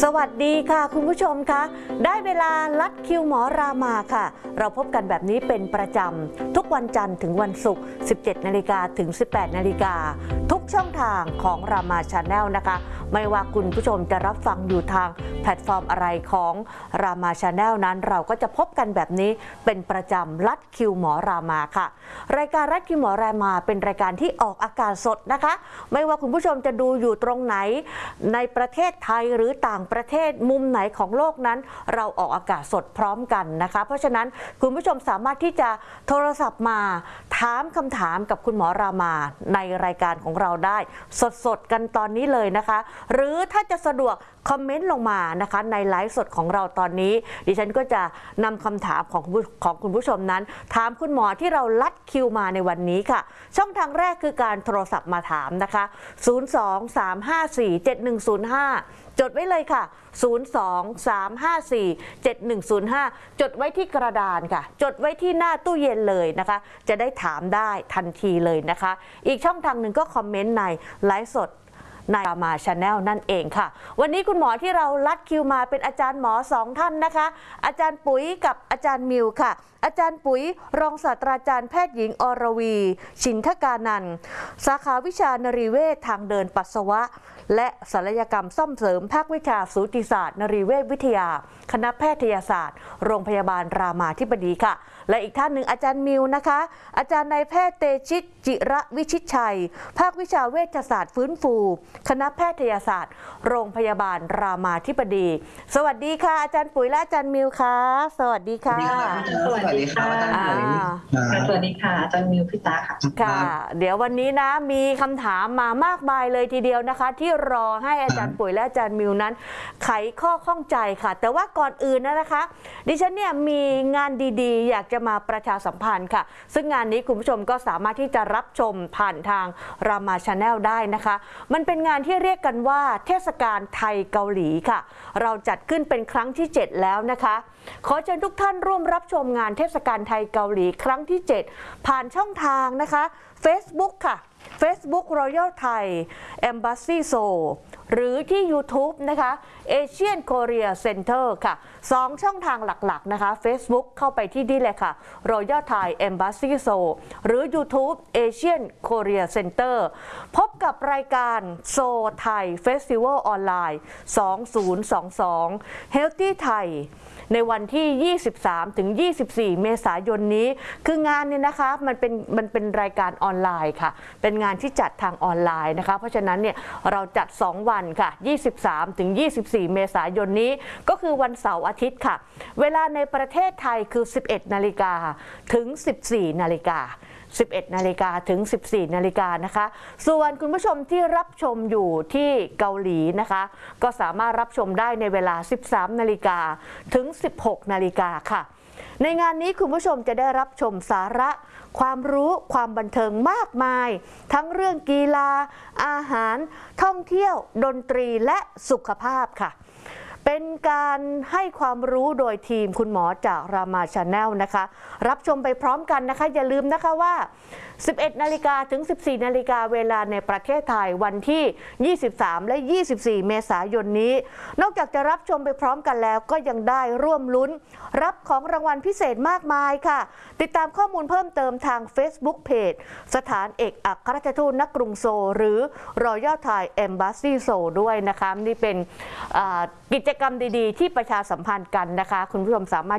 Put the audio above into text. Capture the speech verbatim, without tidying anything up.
สวัสดีค่ะคุณผู้ชมคะได้เวลาลัดคิวหมอรามาค่ะเราพบกันแบบนี้เป็นประจำทุกวันจันทร์ถึงวันศุกร์ สิบเจ็ดนาฬิกา ถึง สิบแปดนาฬิกาทุกช่องทางของรามาชาแนลนะคะไม่ว่าคุณผู้ชมจะรับฟังอยู่ทางแพลตฟอร์มอะไรของรามาชาแนลนั้นเราก็จะพบกันแบบนี้เป็นประจำลัดคิวหมอรามาค่ะรายการลัดคิวหมอรามาเป็นรายการที่ออกอากาศสดนะคะไม่ว่าคุณผู้ชมจะดูอยู่ตรงไหนในประเทศไทยหรือต่างประเทศมุมไหนของโลกนั้นเราออกอากาศสดพร้อมกันนะคะเพราะฉะนั้นคุณผู้ชมสามารถที่จะโทรศัพท์มาถามคำถามกับคุณหมอรามาในรายการของเราได้สดๆกันตอนนี้เลยนะคะหรือถ้าจะสะดวกคอมเมนต์ลงมานะคะในไลฟ์สดของเราตอนนี้ดิฉันก็จะนำคำถามของของคุณผู้ชมนั้นถามคุณหมอที่เราลัดคิวมาในวันนี้ค่ะช่องทางแรกคือการโทรศัพท์มาถามนะคะศูนย์ สอง สาม ห้า สี่ เจ็ด หนึ่ง ศูนย์ ห้าจดไว้เลยค่ะศูนย์ สอง สาม ห้า สี่ เจ็ด หนึ่ง ศูนย์ ห้าจดไว้ที่กระดานค่ะจดไว้ที่หน้าตู้เย็นเลยนะคะจะได้ถามได้ทันทีเลยนะคะอีกช่องทางหนึ่งก็คอมเมนต์ในไลฟ์สดในรามาชาแนลนั่นเองค่ะวันนี้คุณหมอที่เราลัดคิวมาเป็นอาจารย์หมอสองท่านนะคะอาจารย์ปุ๋ยกับอาจารย์มิวค่ะอาจารย์ปุ๋ยรองศาสตราจารย์แพทย์หญิงอรวีชินทกานันท์สาขาวิชานรีเวชทางเดินปัสสาวะและศัลยกรรมซ่อมเสริมภาควิชาสูติศาสตร์นรีเวชวิทยาคณะแพทยศาสตร์โรงพยาบาลรามาธิบดีค่ะและอีกท่านหนึ่งอาจารย์มิวนะคะอาจารย์นายแพทย์เตชิตจิระวิชิตชัยภาควิชาเวชศาสตร์ฟื้นฟูคณะแพทยศาสตร์โรงพยาบาลรามาธิบดีสวัสดีค่ะอาจารย์ปุ๋ยและอาจารย์มิวค่ะสวัสดีค่ะสวัสดีค่ะสวัสดีค่ะอาจารย์มิวพิตาค่ะค่ะเดี๋ยววันนี้นะมีคำถามมามากมายเลยทีเดียวนะคะที่รอให้อาจารย์ปุ๋ยและอาจารย์มิวนั้นไขข้อข้องใจค่ะแต่ว่าก่อนอื่นนะคะดิฉันเนี่ยมีงานดีๆอยากจะมาประชาสัมพันธ์ค่ะซึ่งงานนี้คุณผู้ชมก็สามารถที่จะรับชมผ่านทางรามาชาแนลได้นะคะมันเป็นงานที่เรียกกันว่าเทศกาลไทยเกาหลีค่ะเราจัดขึ้นเป็นครั้งที่เจ็ดแล้วนะคะขอเชิญทุกท่านร่วมรับชมงานเทศกาลไทยเกาหลีครั้งที่เจ็ดผ่านช่องทางนะคะ Facebook ค่ะ Facebook Royal Thai Embassy Seoul หรือที่ YouTube นะคะ Asian Korea Center ค่ะสองช่องทางหลักๆนะคะ Facebook เข้าไปที่นี่เลยค่ะ Royal Thai Embassy Seoul หรือ YouTube Asian Korea Center พบกับรายการ Seoul Thai Festival Online สองพันยี่สิบสอง Healthy Thaiในวันที่ ยี่สิบสาม ถึง ยี่สิบสี่ เมษายนนี้คืองานเนี่ยนะคะมันเป็นมันเป็นรายการออนไลน์ค่ะเป็นงานที่จัดทางออนไลน์นะคะเพราะฉะนั้นเนี่ยเราจัดสองวันค่ะ ยี่สิบสาม ถึง ยี่สิบสี่ เมษายนนี้ก็คือวันเสาร์อาทิตย์ค่ะเวลาในประเทศไทยคือ สิบเอ็ดนาฬิกา ถึง สิบสี่นาฬิกาสิบเอ็ดนาฬิกา ถึง สิบสี่นาฬิกานะคะส่วนคุณผู้ชมที่รับชมอยู่ที่เกาหลีนะคะก็สามารถรับชมได้ในเวลา สิบสามนาฬิกา ถึง สิบหกนาฬิกาค่ะในงานนี้คุณผู้ชมจะได้รับชมสาระความรู้ความบันเทิงมากมายทั้งเรื่องกีฬาอาหารท่องเที่ยวดนตรีและสุขภาพค่ะเป็นการให้ความรู้โดยทีมคุณหมอจากรามาชาแนลนะคะรับชมไปพร้อมกันนะคะอย่าลืมนะคะว่าสิบเอ็ดนาฬิกา ถึง สิบสี่นาฬิกาเวลาในประเทศไทยวันที่ ยี่สิบสาม และ ยี่สิบสี่ เมษายนนี้นอกจากจะรับชมไปพร้อมกันแล้วก็ยังได้ร่วมลุ้นรับของรางวัลพิเศษมากมายค่ะติดตามข้อมูลเพิ่มเติมทาง Facebook Page สถานเอกอัครราชทูตณกรุงโซลหรือ Royal Thai Embassy Seoul ด้วยนะคะนี่เป็นกิจกรรมดีๆที่ประชาสัมพันธ์กันนะคะคุณผู้ชมสามารถ